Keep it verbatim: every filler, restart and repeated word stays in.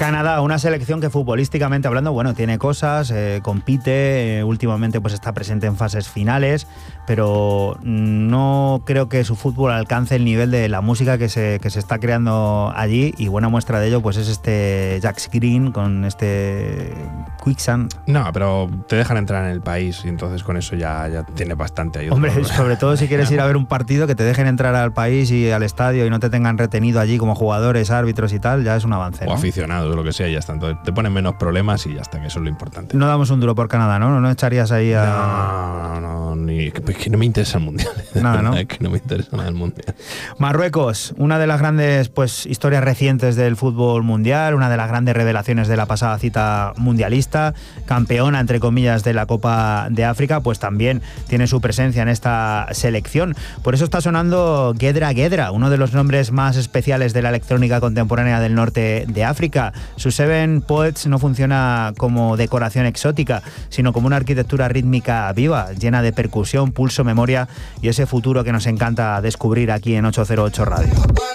Canadá, una selección que futbolísticamente hablando, bueno, tiene cosas, eh, compite, eh, últimamente pues está presente en fases finales, pero no creo que su fútbol alcance el nivel de la música que se, que se está creando allí, y buena muestra de ello pues es este Jax Green con este Quicksand. No, pero te dejan entrar en el país y entonces con eso ya, ya tiene bastante ayuda. Hombre, sobre todo si quieres ir a ver un partido, que te dejen entrar al país y al estadio y no te tengan retenido allí como jugadores, árbitros y tal, ya es un avance, ¿no? O aficionados o lo que sea, y ya está. Entonces te ponen menos problemas y ya está, que eso es lo importante. No damos un duro por Canadá, ¿no? No echarías ahí a... No, no, ni, que, que no me interesa el Mundial. Nada, ¿no? Que no me interesa nada el Mundial. Marruecos, una de las grandes pues historias recientes del fútbol mundial, una de las grandes revelaciones de la pasada cita mundialista, campeona, entre comillas, de la Copa de África, pues también tiene su presencia en esta selección. Por eso está sonando Guedra Guedra, uno de los nombres más especiales de la electrónica contemporánea del norte de África. Su Seven Poets no funciona como decoración exótica, sino como una arquitectura rítmica viva, llena de percusión, pulso, memoria y ese futuro que nos encanta descubrir aquí en ochocientos ocho Radio.